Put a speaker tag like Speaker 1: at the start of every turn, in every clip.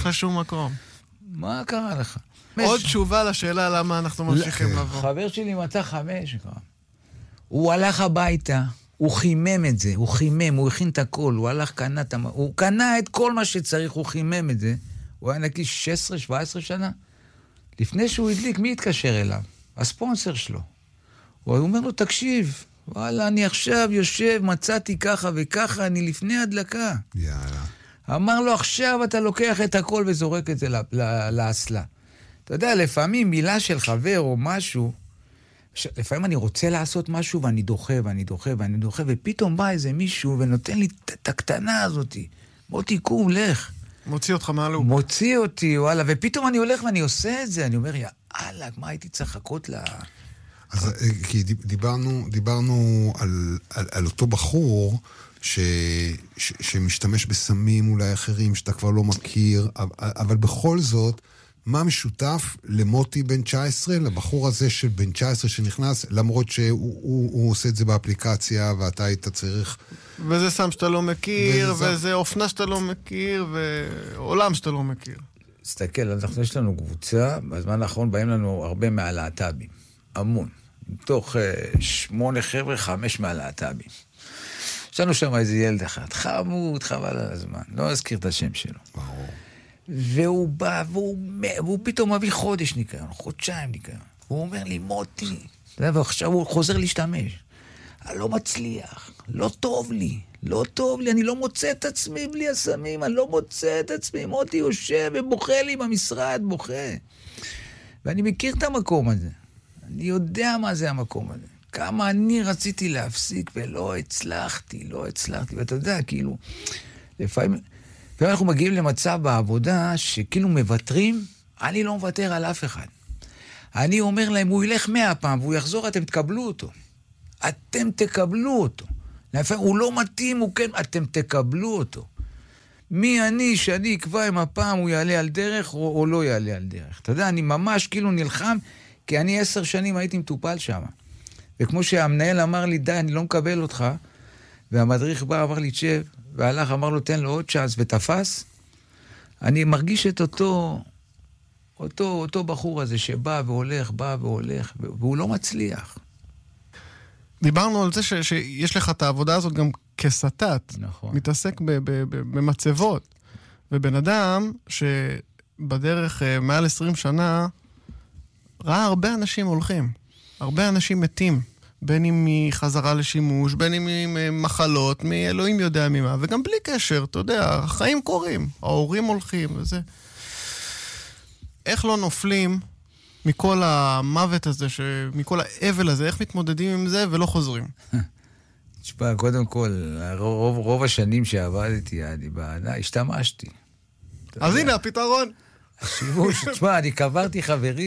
Speaker 1: הולך לשום מקום.
Speaker 2: מה קרה לך?
Speaker 1: עוד תשובה לשאלה למה אנחנו ממשיכים לבוא.
Speaker 2: חבר שלי מצא 5 כבר. הוא הלך הביתה, הוא חימם את זה, הוא הכין את הכל, הוא קנה את כל מה שצריך, הוא חימם את זה. הוא היה נקי 16-17 שנה. לפני שהוא הדליק, מי התקשר אליו? הספונסר שלו. הוא אומר לו, תקשיב, וואלה, אני עכשיו יושב, מצאתי ככה וככה, אני לפני הדלקה.
Speaker 3: יאללה.
Speaker 2: אמר לו, עכשיו אתה לוקח את הכל וזורק את זה לאסלה. אתה יודע, לפעמים מילה של חבר או משהו, לפעמים אני רוצה לעשות משהו ואני דוחה, ופתאום בא איזה מישהו ונותן לי את הקטנה הזאת. מוטי, קום, לך.
Speaker 1: מוציא אותך מהלוק.
Speaker 2: מוציא אותי, וואלה, ופתאום אני הולך ואני עושה את זה, אני אומר, יאללה, מה הייתי צריך לחכות לה?
Speaker 3: אז כי דיברנו על אותו בחור שמשתמש בסמים אולי אחרים שאתה כבר לא מכיר, אבל בכל זאת, מה משותף למוטי בן 19, לבחור הזה של בן 19 שנכנס, למרות שהוא עושה את זה באפליקציה, ואתה היית צריך...
Speaker 1: וזה סם שאתה לא מכיר, וזה אופנה שאתה לא מכיר, ועולם שאתה לא מכיר.
Speaker 2: תסתכל, יש לנו קבוצה, בזמן האחרון באים לנו הרבה מהלהט"בים. המון. מתוך 8 חבר'ה, 5 מהלהט"בים. יש לנו שם איזה ילד אחד, חמוד, חבל על הזמן. לא אזכיר את השם שלו.
Speaker 3: ברור.
Speaker 2: והוא בא, והוא פתאום מביא חודש ניקיון, חודשיים ניקיון. הוא אומר לי, מוטי, ועכשיו הוא חוזר להשתמש. אני לא מצליח, לא טוב לי, אני לא מוצא את עצמי בלי הסמים, אני לא מוצא את עצמי. מוטי יושב ובוכה לי במשרד, בוכה. ואני מכיר את המקום הזה. אני יודע מה זה המקום הזה. כמה אני רציתי להפסיק ולא הצלחתי. ואתה יודע, כאילו, לפעמים אנחנו מגיעים למצב בעבודה שכאילו מבטרים, אני לא מוותר על אף אחד. אני אומר להם, הוא ילך 100 פעם והוא יחזור, אתם תקבלו אותו. אתם תקבלו אותו. לפעמים הוא לא מתאים, הוא כן, אתם תקבלו אותו. מי אני שאני אקבע אם הפעם הוא יעלה על דרך או לא יעלה על דרך. אתה יודע, אני ממש כאילו נלחם, כי אני 10 שנים הייתי מטופל שם. וכמו שהמנהל אמר לי, די, אני לא מקבל אותך, והמדריך בא, אמר לי, תשב, והלך, אמר לו, תן לו עוד צ'אנס, ותפס. אני מרגיש את אותו בחור הזה שבא והולך, והוא לא מצליח.
Speaker 1: דיברנו על זה שיש לך את העבודה הזאת גם כסטת.
Speaker 2: נכון.
Speaker 1: מתעסק במצבות. ובן אדם שבדרך מעל 20 שנה, ראה הרבה אנשים הולכים. הרבה אנשים מתים. בין אם מחזרה לשימוש, בין אם ממחלות, מאלוהים יודע ממה. וגם בלי קשר, אתה יודע, החיים קורים. ההורים הולכים וזה. איך לא נופלים מכל המוות הזה, מכל האבל הזה, איך מתמודדים עם זה ולא חוזרים?
Speaker 2: תשמע, קודם כל, רוב השנים שעבדתי, השתמשתי.
Speaker 1: אז הנה הפתרון.
Speaker 2: השימוש, תשמע, אני קברתי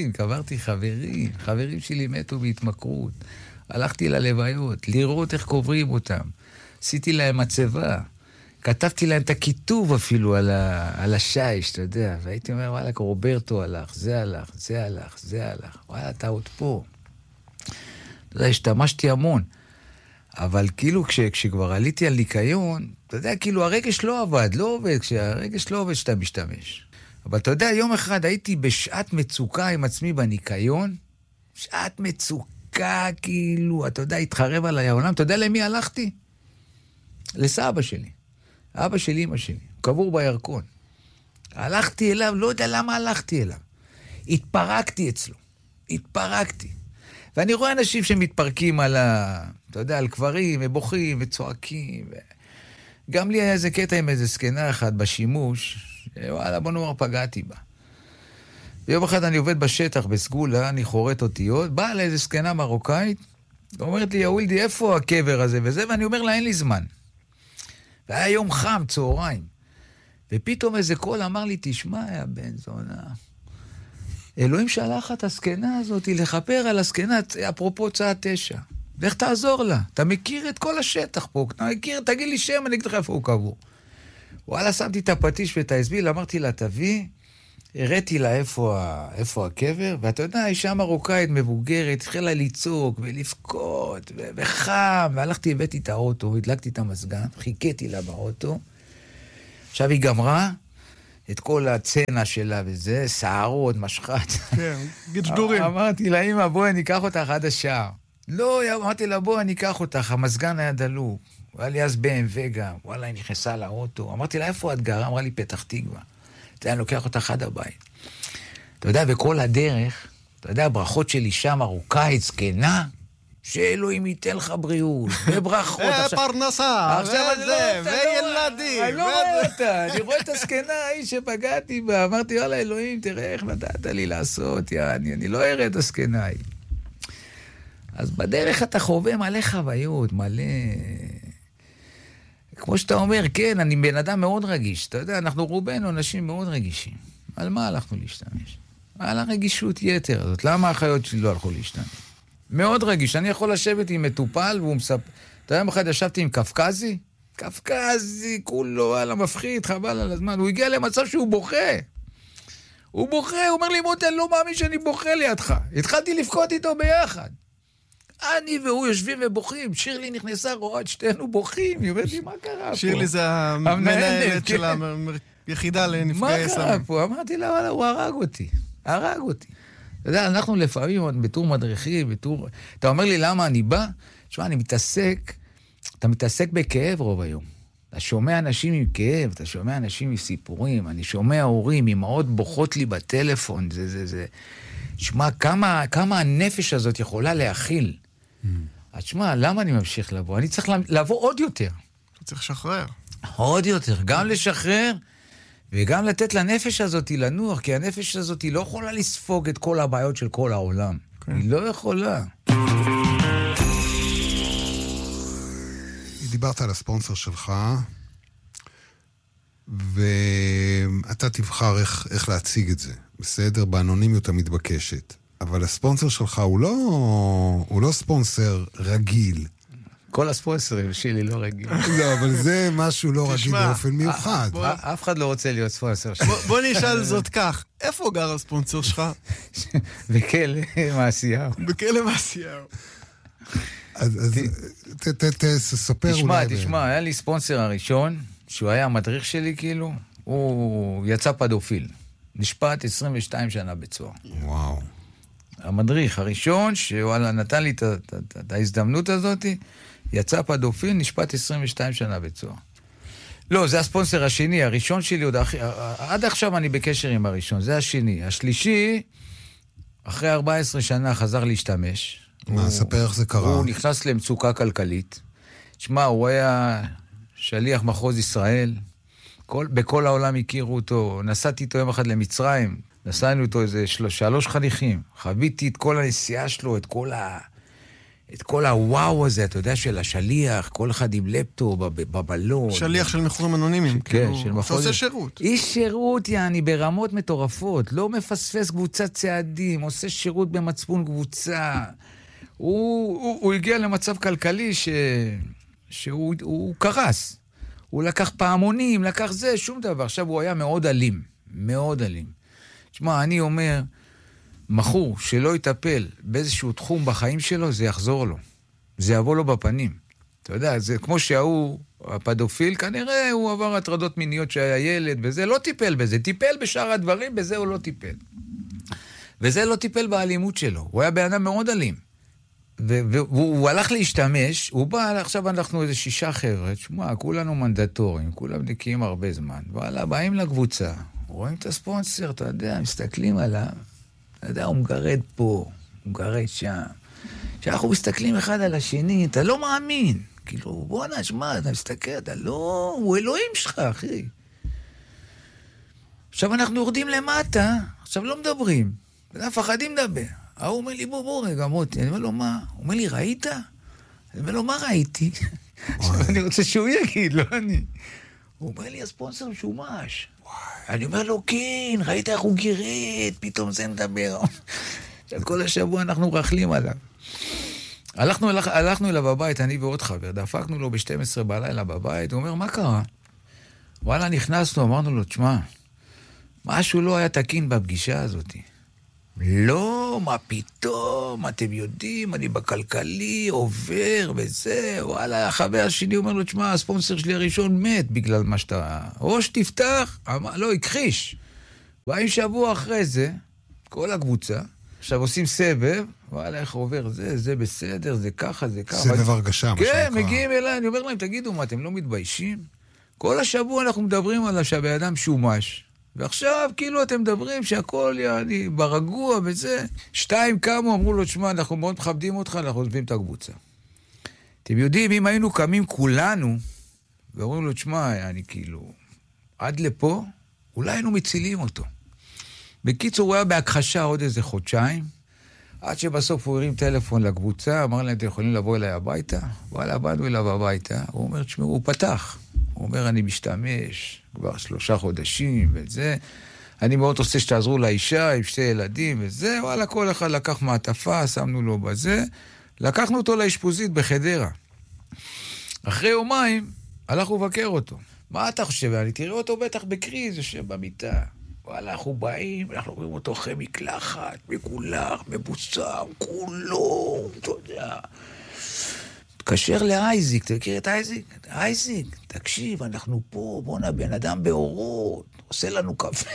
Speaker 2: חברים שלי מתו בהתמכרות. הלכתי ללוויות, לראות איך קוברים אותם. עשיתי להם מצבה. כתבתי להם את הכיתוב אפילו על השייש, אתה יודע. והייתי אומר, וואלה, רוברטו הלך, זה הלך. וואלה, אתה עוד פה. אתה יודע, השתמשתי המון. אבל כאילו כשכבר עליתי על ניקיון, אתה יודע, כאילו הרגש לא עבד, לא עובד, כשהרגש לא עובד שאתה משתמש. אבל אתה יודע, יום אחד הייתי בשעת מצוקה עם עצמי בניקיון, שעת מצוקה, כאילו, אתה יודע, התחרב עליי העולם. אתה יודע למי הלכתי? לסבא שלי. אבא שלי, אמא שלי. קבור בירקון. הלכתי אליו, לא יודע למה הלכתי אליו. התפרקתי אצלו. ואני רואה אנשים שמתפרקים אתה יודע, על קברים, ובוכים, וצועקים. גם לי היה איזה קטע עם איזה סקנה אחת בשימוש, וואלה, בוא נאמר, פגעתי בה. ויום אחד אני עובד בשטח בסגולה, אני חורט אותיות, באה לה איזה סקנה מרוקאית, ואומרת לי, יאולדי, איפה הקבר הזה וזה? ואני אומר לה, אין לי זמן. והיה יום חם, צהריים. ופתאום איזה קול אמר לי, תשמע, יא בן זונה, אלוהים שלח את הסקנה הזאת לכפר על הסקנה, אפרופו צעה 9. ואיך תעזור לה? אתה מכיר את כל השטח פה, אתה מכיר, תגיד לי שם, אני אגיד לך איפה הוא קבור. וואלה, שמתי את הפטיש ואת האסביל, אמרתי לה, תביא, הראיתי לה איפה הקבר, ואתה יודע, האישה מרוקאית מבוגרת, התחילה לצעוק ולבכות, וחם, והלכתי, הבאתי את האוטו, הדלקתי את המזגן, חיכיתי לה באוטו, עכשיו היא גמרה, את כל הצנע שלה וזה, שערות, משחת.
Speaker 1: כן, גדשדורים.
Speaker 2: אמרתי לה, אמא, בואי, אני אקח אותך עד השער. לא, אמרתי לה, בואי, אני אקח אותך, המזגן היה דלוק. הוא היה לי אז BMW גם, וואלה, היא נכנסה לאוטו. אמרתי לה, איפה את גרה? אמרה לי, פתח תקווה. אני לוקח אותך עד הבית. אתה יודע, בכל הדרך, אתה יודע, הברכות שלי שם, ארוכה, זקנה, שאלוהים ייתן לך בריאות, וברכות.
Speaker 1: פרנסה, וזה, וילדים.
Speaker 2: אני לא רואה אותה, אני רואה את הזקנה ההיא שפגעתי בה, אמרתי, וואלה, אלוהים, תראה איך נתת לי לעשות, אני לא אראה את הזקנה ההיא. אז בדרך אתה חווה מלא חוויות, מלא... כמו שאתה אומר, כן, אני בן אדם מאוד רגיש. אתה יודע, אנחנו רובנו אנשים מאוד רגישים. על מה הלכנו להשתמש? על הרגישות יתר הזאת. למה החיות שלי לא הלכו להשתמש? מאוד רגיש. אני יכול לשבת עם מטופל והוא מספר... אתה יודע, אחד ישבתי עם קפקזי? קפקזי, כולו, על המפחיד, חבל על הזמן. הוא הגיע למצב שהוא בוכה. הוא בוכה, הוא אומר לי, מוטי, אני לא מאמין שאני בוכה לידך. התחלתי לבכות איתו ביחד. אני והוא יושבים ובוכים. שירלי נכנסה, רואה את שתינו בוחים. היא אומרת לי, מה קרה פה?
Speaker 1: שירלי זה המנהלת של היחידה לנפגעי סמים.
Speaker 2: מה קרה פה? אמרתי לה, וואלה, הוא הרג אותי. הרג אותי. אתה יודע, אנחנו לפעמים בתור מדריכים, אתה אומר לי, למה אני בא? תשמע, אתה מתעסק בכאב רוב היום. אתה שומע אנשים עם כאב, אתה שומע אנשים עם סיפורים, אני שומע הורים, אמהות בוכות לי בטלפון, זה. תשמע, כמה הנפש הזאת יכולה להכיל. אז תשמע, למה אני ממשיך לבוא? אני צריך לבוא עוד יותר.
Speaker 1: אתה צריך לשחרר.
Speaker 2: עוד יותר, גם לשחרר, וגם לתת לנפש הזאת לנוח, כי הנפש הזאת לא יכולה לספוג את כל הבעיות של כל העולם. היא לא יכולה.
Speaker 3: דיברת על הספונסר שלך, ואתה תבחר איך להציג את זה. בסדר, באנונימיות המתבקשת. אבל הספונסר שלך הוא לא ספונסר רגיל.
Speaker 2: כל הספונסרים שלי לא רגיל.
Speaker 3: לא, אבל זה משהו לא רגיל באופן מיוחד.
Speaker 2: אף אחד לא רוצה להיות ספונסר שלי.
Speaker 1: בוא נשאל זאת כך, איפה גר הספונסר שלך?
Speaker 2: בכלא מעשיהו.
Speaker 1: בכלא מעשיהו.
Speaker 3: אז תספר אולי.
Speaker 2: תשמע, היה לי ספונסר הראשון, שהוא היה המדריך שלי כאילו, הוא יצא פדופיל. נשפט 22 שנה בצוהר.
Speaker 3: וואו.
Speaker 2: המדריך הראשון, שוואלה, נתן לי את ההזדמנות הזאת, יצא פדופיל, נשפט 22 שנה בצוהר. לא, זה הספונסר השני, הראשון שלי, עד עכשיו אני בקשר עם הראשון, זה השני. השלישי, אחרי 14 שנה חזר להשתמש.
Speaker 3: מה, ספר איך זה קרה?
Speaker 2: הוא נכנס למצוקה כלכלית. תשמע, הוא היה שליח מחוז ישראל, בכל העולם הכירו אותו, נסעתי איתו יום אחד למצרים, נסענו איתו איזה 3 חניכים, חוויתי את כל הנסיעה שלו, את כל הוואו הזה, אתה יודע, של השליח, כל אחד עם לפטופ, בבלון.
Speaker 1: שליח של מכורים אנונימיים.
Speaker 2: כן, של מחוז.
Speaker 1: שעושה שירות.
Speaker 2: איש שירות, יעני, ברמות מטורפות, לא מפספס קבוצת צעדים, עושה שירות במצפון קבוצה. הוא הגיע למצב כלכלי שהוא קרס. הוא לקח פעמונים, לקח זה, שום דבר. עכשיו הוא היה מאוד אלים, מאוד אלים. תשמע, אני אומר, מכור שלא יטפל באיזשהו תחום בחיים שלו, זה יחזור לו. זה יבוא לו בפנים. אתה יודע, זה כמו שהוא, הפדופיל, כנראה הוא עבר הטרדות מיניות שהיה ילד, וזה לא טיפל בזה. טיפל בשאר הדברים, בזה הוא לא טיפל. וזה לא טיפל באלימות שלו. הוא היה בן אדם מאוד אלים. והוא הלך להשתמש, הוא בא, עכשיו אנחנו איזה 6 חבר'ה, תשמע, כולנו מנדטורים, כולם נקיים הרבה זמן, וואלה, באים לקבוצה, רואים את הספונסר, אתה יודע, מסתכלים עליו, אתה יודע, הוא מגרד פה, הוא מגרד שם, כשאנחנו מסתכלים אחד על השני, אתה לא מאמין, כאילו, בוא נשמע, אתה מסתכל, אתה לא, הוא אלוהים שלך, אחי. עכשיו אנחנו יורדים למטה, עכשיו לא מדברים, מפחדים לדבר. הוא אומר לי, בוא רגע, מוטי. אני אומר לו, מה? הוא אומר לי, ראית? אני אומר לו, מה ראיתי? אני רוצה שהוא יגיד, לא אני. הוא אומר לי, הספונסר משומש. אני אומר לו, כן, ראית איך הוא גירד, פתאום זה נדבר. כל השבוע אנחנו רכלים עליו. הלכנו אליו בבית, אני ועוד חבר, דפקנו לו ב-12 בלילה בבית, הוא אומר, מה קרה? וואלה, נכנסנו, אמרנו לו, תשמע, משהו לא היה תקין בפגישה הזאת. לא, מה פתאום, אתם יודעים, אני בכלכלי, עובר וזה, וואלה, החבר שלי אומר לו, תשמע, הספונסר שלי הראשון מת בגלל מה שאתה... או שתפתח, לא, הכחיש. באים שבוע אחרי זה, כל הקבוצה, עכשיו עושים סבב, וואלה, איך עובר זה בסדר, זה ככה, זה ככה.
Speaker 3: סבב הרגשה, מה
Speaker 2: כן, מגיעים אליי, אני אומר להם, תגידו, מה, אתם לא מתביישים? כל השבוע אנחנו מדברים על שהבן אדם שומש. ועכשיו, כאילו, אתם מדברים שהכל יעני ברגוע וזה. 2 קמו, אמרו לו, תשמע, אנחנו מאוד מכבדים אותך, אנחנו עוזבים את הקבוצה. אתם יודעים, אם היינו קמים כולנו, ואומרים לו, תשמע, אני כאילו, עד לפה, אולי היינו מצילים אותו. בקיצור, הוא היה בהכחשה עוד איזה חודשיים, עד שבסוף הוא הרים טלפון לקבוצה, אמר להם, אתם יכולים לבוא אליי הביתה? וואלה, באנו אליו הביתה. הוא אומר, תשמעו, הוא פתח. הוא אומר, אני משתמש כבר 3 חודשים וזה. אני מאוד רוצה שתעזרו לאישה עם 2 ילדים וזה. וואלה, כל אחד לקח מעטפה, שמנו לו בזה. לקחנו אותו לאשפוזית בחדרה. אחרי יומיים, הלכנו לבקר אותו. מה אתה חושב? אני תראה אותו בטח בקריז, יושב במיטה. וואלה, אנחנו באים, אנחנו רואים אותו אחרי מקלחת, מגולח, מבוצר, כולו, אתה יודע. תקשר לאייזיק, אתה מכיר את אייזיק? אייזיק, תקשיב, אנחנו פה, בוא בן אדם באורות, עושה לנו קפה.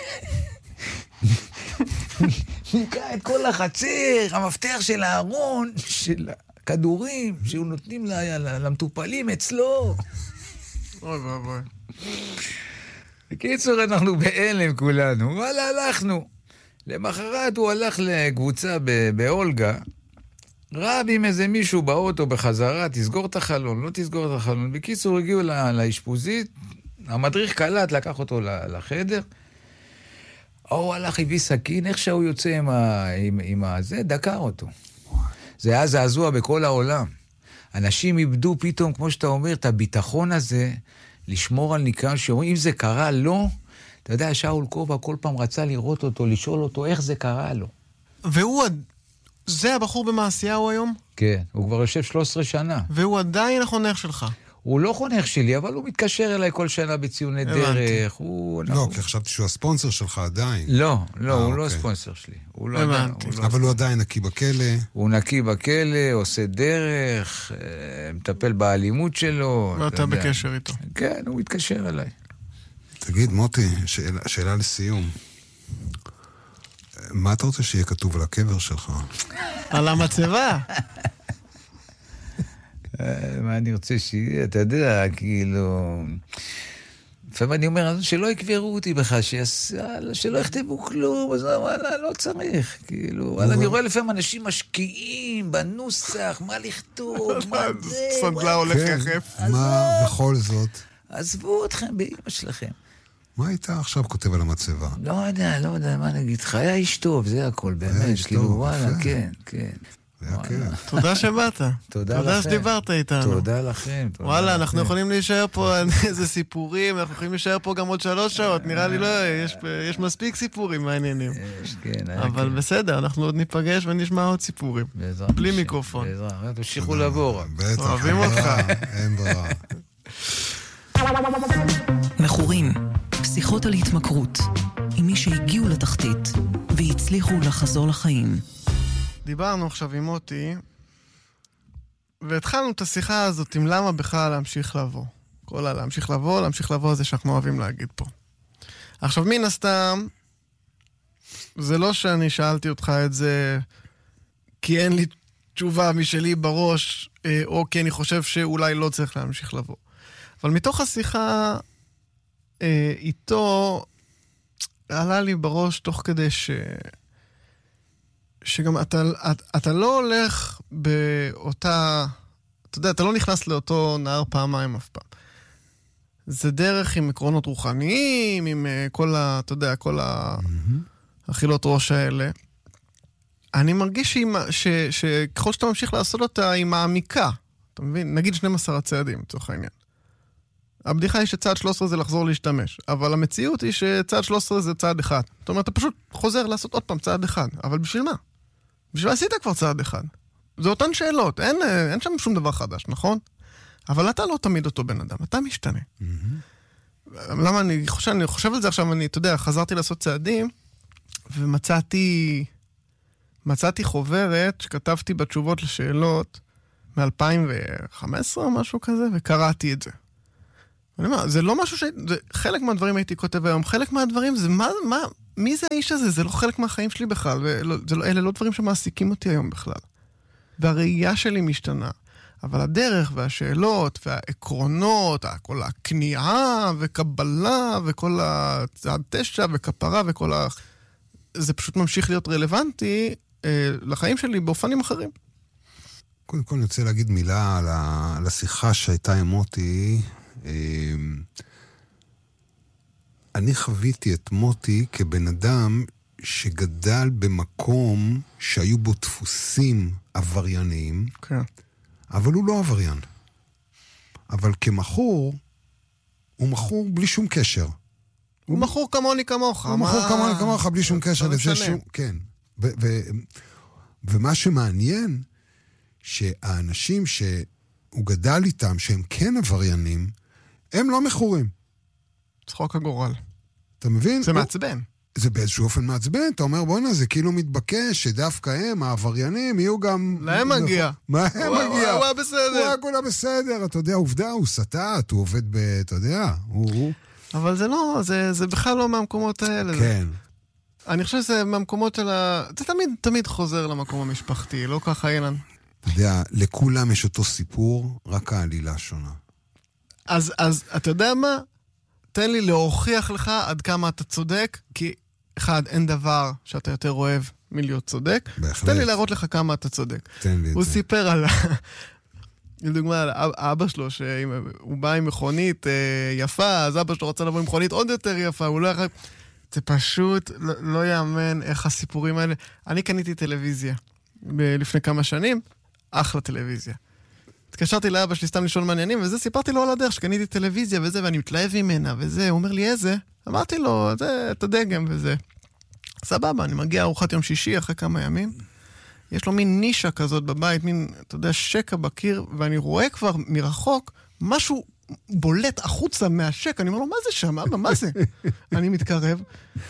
Speaker 2: ניקה את כל החצר, המפתח של הארון, של הכדורים, שהוא נותנים למטופלים אצלו.
Speaker 1: אוי ואבוי.
Speaker 2: בקיצור, אנחנו בהלם כולנו, וואלה, הלכנו. למחרת הוא הלך לקבוצה באולגה, רב עם איזה מישהו באוטו בחזרה, תסגור את החלון, לא תסגור את החלון. בקיצור, הגיעו לאשפוזית, המדריך קלט, לקח אותו לחדר, הוא הלך, הביא סכין, איך שהוא יוצא עם הזה, דקר אותו. זה היה זעזוע בכל העולם. אנשים איבדו פתאום, כמו שאתה אומר, את הביטחון הזה, לשמור על ניקיון, שאומרים, אם זה קרה לו, אתה יודע, שאול קובה כל פעם רצה לראות אותו, לשאול אותו איך זה קרה לו.
Speaker 1: והוא, זה הבחור במעשיהו היום?
Speaker 2: כן, הוא כבר יושב 13 שנה.
Speaker 1: והוא עדיין החונך שלך.
Speaker 2: הוא לא חונך שלי, אבל הוא מתקשר אליי כל שנה בציוני דרך.
Speaker 3: לא, כי חשבתי שהוא הספונסר שלך עדיין.
Speaker 2: לא, הוא לא הספונסר שלי.
Speaker 3: אבל הוא עדיין נקי בכלא.
Speaker 2: הוא נקי בכלא, עושה דרך, מטפל באלימות שלו.
Speaker 1: ואתה בקשר איתו.
Speaker 2: כן, הוא מתקשר אליי.
Speaker 3: תגיד, מוטי, שאלה לסיום. מה אתה רוצה שיהיה כתוב על הקבר שלך?
Speaker 1: על המצבה.
Speaker 2: מה אני רוצה שיהיה, אתה יודע, כאילו... לפעמים אני אומר, שלא יקברו אותי בכלל, שלא יכתבו כלום, אז וואלה, לא צריך, כאילו... אני רואה לפעמים אנשים משקיעים בנוסח, מה לכתוב, מה זה...
Speaker 1: סנדלה הולך יחף.
Speaker 3: מה בכל זאת?
Speaker 2: עזבו אתכם באמא שלכם.
Speaker 3: מה הייתה עכשיו כותב על המצבה?
Speaker 2: לא יודע, מה נגיד, חיי איש טוב, זה הכל, באמת, כאילו, וואלה, כן.
Speaker 1: תודה שבאת.
Speaker 2: תודה
Speaker 1: שדיברת איתנו.
Speaker 2: תודה לכם.
Speaker 1: וואלה, אנחנו יכולים להישאר פה על איזה סיפורים, אנחנו יכולים להישאר פה גם עוד 3 שעות, נראה לי לא, יש מספיק סיפורים מעניינים. אבל בסדר, אנחנו עוד ניפגש ונשמע עוד סיפורים. בלי מיקרופון.
Speaker 2: תמשיכו לבוא רק.
Speaker 3: בטח.
Speaker 1: אוהבים אותך.
Speaker 3: אין ברירה.
Speaker 4: מכורים, שיחות על התמכרות, עם מי שהגיעו לתחתית והצליחו לחזור לחיים.
Speaker 1: דיברנו עכשיו עם מוטי, והתחלנו את השיחה הזאת עם למה בכלל להמשיך לבוא. כל להמשיך לבוא זה שאנחנו אוהבים להגיד פה. עכשיו, מן הסתם, זה לא שאני שאלתי אותך את זה כי אין לי תשובה משלי בראש, או כי אני חושב שאולי לא צריך להמשיך לבוא. אבל מתוך השיחה איתו, עלה לי בראש תוך כדי שגם אתה לא הולך באותה, אתה יודע, אתה לא נכנס לאותו נהר פעמיים אף פעם. זה דרך עם עקרונות רוחניים, עם כל אתה יודע, כל האכילות ראש האלה. אני מרגיש שככל שאתה ממשיך לעשות אותה, היא מעמיקה. אתה מבין? נגיד 12 הצעדים, לצורך העניין. הבדיחה היא שצעד 13 זה לחזור להשתמש, אבל המציאות היא שצעד 13 זה צעד אחד. זאת אומרת, אתה פשוט חוזר לעשות עוד פעם צעד אחד. אבל בשביל מה? בשביל עשית כבר צעד אחד. זה אותן שאלות, אין שם שום דבר חדש, נכון? אבל אתה לא תמיד אותו בן אדם, אתה משתנה. למה אני חושב על זה עכשיו, אתה יודע, חזרתי לעשות צעדים, ומצאתי מצאתי חוברת שכתבתי בתשובות לשאלות מ-2015 או משהו כזה, וקראתי את זה. אני אומר, זה לא משהו חלק מהדברים הייתי כותב היום, חלק מהדברים זה, מי זה האיש הזה? זה לא חלק מהחיים שלי בכלל, אלה לא דברים שמעסיקים אותי היום בכלל. והראייה שלי משתנה. אבל הדרך והשאלות והעקרונות, כל הכניעה וקבלה וכל התשע וכפרה וכל זה פשוט ממשיך להיות רלוונטי לחיים שלי באופנים אחרים.
Speaker 3: קודם כל אני רוצה להגיד מילה על השיחה שהייתה עם מוטי. אני חוויתי את מוטי כבן אדם שגדל במקום שהיו בו דפוסים עברייניים,
Speaker 1: כן.
Speaker 3: אבל הוא לא עבריין. אבל כמחור, הוא מחור בלי שום קשר.
Speaker 1: הוא מחור כמוני כמוך.
Speaker 3: הוא מחור כמוני כמוך בלי שום קשר. כן. ומה שמעניין, שהאנשים שהוא גדל איתם, שהם כן עבריינים, הם לא מחורים.
Speaker 1: צחוק הגורל.
Speaker 3: אתה מבין?
Speaker 1: זה מעצבן.
Speaker 3: זה באיזשהו אופן מעצבן. אתה אומר, בוא'נה, זה כאילו מתבקש שדווקא הם, העבריינים, יהיו גם...
Speaker 1: להם מגיע.
Speaker 3: מה הם מגיע?
Speaker 1: הוא היה בסדר.
Speaker 3: הוא היה כולה בסדר. אתה יודע, עובדה, הוא סטט, הוא עובד אתה יודע, הוא...
Speaker 1: אבל זה לא, זה בכלל לא מהמקומות האלה.
Speaker 3: כן.
Speaker 1: אני חושב שזה מהמקומות של זה תמיד חוזר למקום המשפחתי, לא ככה אילן.
Speaker 3: אתה יודע, לכולם יש אותו סיפור, רק העלילה שונה.
Speaker 1: אז אתה יודע מה? תן לי להוכיח לך עד כמה אתה צודק, כי אחד, אין דבר שאתה יותר אוהב מלהיות צודק.
Speaker 3: בהחלט.
Speaker 1: תן לי להראות לך כמה אתה צודק.
Speaker 3: תן לי את זה.
Speaker 1: הוא סיפר לדוגמה, על אבא שלו, שהוא בא עם מכונית יפה, אז אבא שלו רצה לבוא עם מכונית עוד יותר יפה, הוא לא יכול... זה פשוט לא יאמן איך הסיפורים האלה. אני קניתי טלוויזיה לפני כמה שנים, אחלה טלוויזיה. התקשרתי לאבא שלי סתם לשאול מעניינים, וזה סיפרתי לו על הדרך שקניתי טלוויזיה וזה, ואני מתלהב ממנה וזה, הוא אומר לי איזה? אמרתי לו, זה את הדגם וזה. סבבה, אני מגיע ארוחת יום שישי אחרי כמה ימים, יש לו מין נישה כזאת בבית, מין, אתה יודע, שקע בקיר, ואני רואה כבר מרחוק משהו בולט החוצה מהשק, אני אומר לו, מה זה שם, אבא, מה זה? אני מתקרב,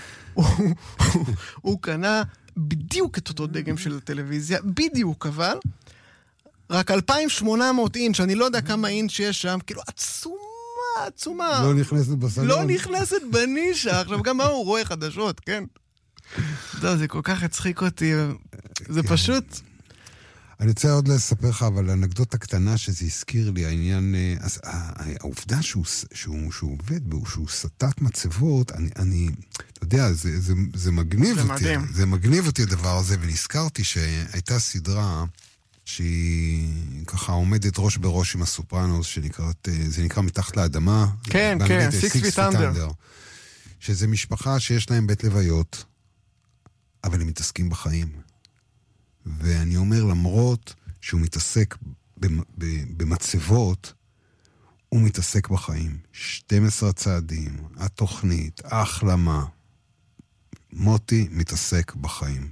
Speaker 1: הוא קנה בדיוק את אותו דגם של הטלוויזיה, בדיוק אבל, רק 2,800 אינץ', אני לא יודע כמה אינץ' שיש שם, כאילו עצומה.
Speaker 3: לא נכנסת בסלון.
Speaker 1: לא נכנסת בנישה. עכשיו גם מה הוא רואה חדשות, כן? זה כל כך הצחיק אותי, זה פשוט...
Speaker 3: אני רוצה עוד לספר לך, אבל אנקדוטה קטנה שזה הזכיר לי, העניין, העובדה שהוא עובד, שהוא סטט מצבות, אתה יודע, זה מגניב אותי.
Speaker 1: זה מדהים.
Speaker 3: זה מגניב אותי הדבר הזה, ונזכרתי שהייתה סדרה שהיא ככה עומדת ראש בראש עם הסופרנוס, זה נקרא מתחת לאדמה.
Speaker 1: כן, כן, 6 feet under.
Speaker 3: שזה משפחה שיש להם בית לוויות, אבל הם מתעסקים בחיים. ואני אומר, למרות שהוא מתעסק במצבות, הוא מתעסק בחיים. 12 צעדים, התוכנית, ההחלמה. מוטי מתעסק בחיים.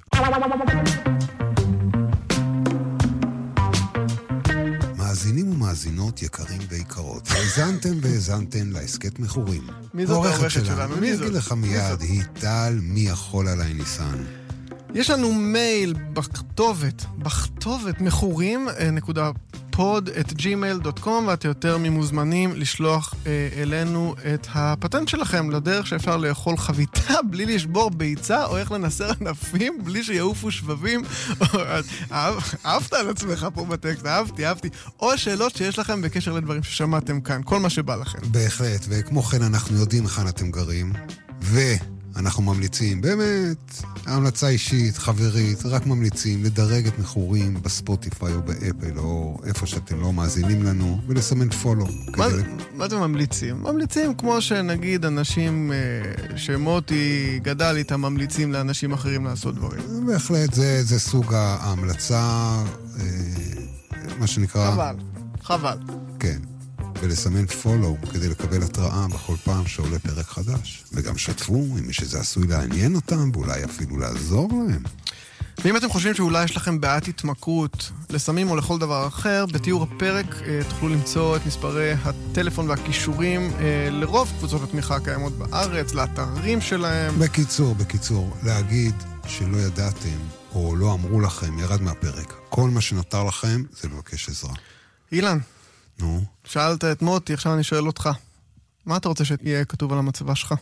Speaker 3: מאזינים ומאזינות יקרים ויקרות. האזנתם והאזנתן לעסקת מכורים.
Speaker 1: מי זאת העורכת שלנו?
Speaker 3: אני אגיד לך מיד, היא טל מי יכול עליי ניסן.
Speaker 1: יש לנו מייל בכתובת מכורים.pod@gmail.com, ואתם יותר ממוזמנים לשלוח אלינו את הפטנט שלכם לדרך שאפשר לאכול חביתה בלי לשבור ביצה, או איך לנסר ענפים בלי שיעופו שבבים. אהבת על עצמך פה בטקסט, אהבתי. או שאלות שיש לכם בקשר לדברים ששמעתם כאן, כל מה שבא לכם.
Speaker 3: בהחלט, וכמו כן אנחנו יודעים היכן אתם גרים, אנחנו ממליצים, באמת, המלצה אישית, חברית, רק ממליצים לדרג את מכורים בספוטיפיי או באפל או איפה שאתם לא מאזינים לנו, ולסמן פולו.
Speaker 1: מה אתם ממליצים? ממליצים כמו שנגיד אנשים שמוטי גדל איתם ממליצים לאנשים אחרים לעשות דברים.
Speaker 3: בהחלט, זה סוג ההמלצה, מה שנקרא...
Speaker 1: חבל.
Speaker 3: כן. ולסמן פולו כדי לקבל התראה בכל פעם שעולה פרק חדש. וגם שתפו עם מי שזה עשוי לעניין אותם, ואולי אפילו לעזור להם.
Speaker 1: ואם אתם חושבים שאולי יש לכם בעיית התמכרות לסמים או לכל דבר אחר, בתיאור הפרק תוכלו למצוא את מספרי הטלפון והכישורים לרוב קבוצות התמיכה הקיימות בארץ, לאתרים שלהם.
Speaker 3: בקיצור, להגיד שלא ידעתם או לא אמרו לכם ירד מהפרק. כל מה שנותר לכם זה לבקש עזרה.
Speaker 1: אילן,
Speaker 3: נו?
Speaker 1: שאלת את מוטי, עכשיו אני שואל אותך. מה אתה רוצה שיהיה כתוב על המצבה שלך?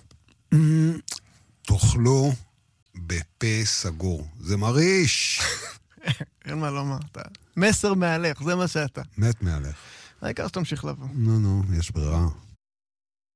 Speaker 3: תאכלו בפה סגור. זה מריש.
Speaker 1: אין מה לומר, אתה מסר מהלך, זה מה שאתה.
Speaker 3: מת מהלך.
Speaker 1: העיקר שתמשיך לבוא.
Speaker 3: נו, יש ברירה.